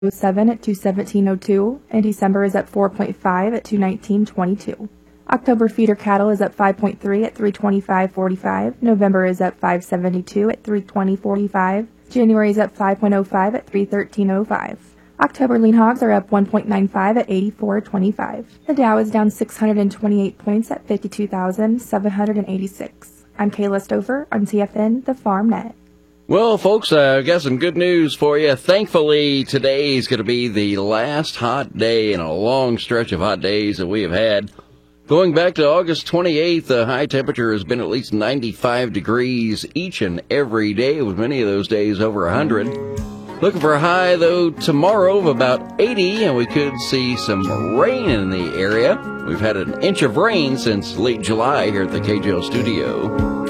7 at 217.02, and December is at 4.5 at 219.22. October feeder cattle is at 5.3 at 325.45. November is at 5.72 at 320.45. January is at 5.05 at 313.05. October lean hogs are up 1.95 at 84.25. The Dow is down 628 points at 52,786. I'm Kayla Stover on TFN, the Farm Net. Well, folks, I've got some good news for you. Thankfully, today is going to be the last hot day in a long stretch of hot days that we have had. Going back to August 28th, the high temperature has been at least 95 degrees each and every day, with many of those days over 100. Looking for a high, though, tomorrow of about 80, and we could see some rain in the area. We've had an inch of rain since late July here at the KJL studio.